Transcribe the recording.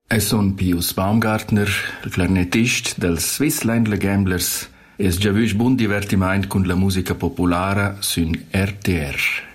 E son Pius Baumgartner, il clarinettist dels Swiss Ländler Gamblers, es già vus bun divertiment con la musica popolare sun RTR.